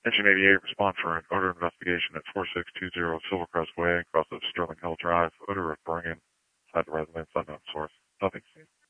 Engine 88, respond for an odor investigation at 4620 Silvercrest Way, across of Sterling Hill Drive. Odor of burning inside the residence, unknown source. Nothing seen.